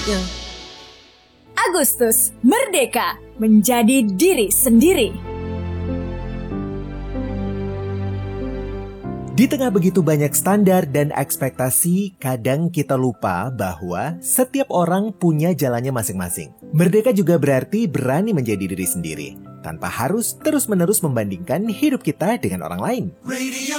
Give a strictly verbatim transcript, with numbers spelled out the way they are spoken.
selanjutnya. Agustus merdeka menjadi diri sendiri. Di tengah begitu banyak standar dan ekspektasi, kadang kita lupa bahwa setiap orang punya jalannya masing-masing. Merdeka juga berarti berani menjadi diri sendiri, tanpa harus terus-menerus membandingkan hidup kita dengan orang lain.